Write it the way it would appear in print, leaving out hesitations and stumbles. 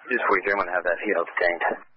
Just 43, I'm going to have that heat obtained.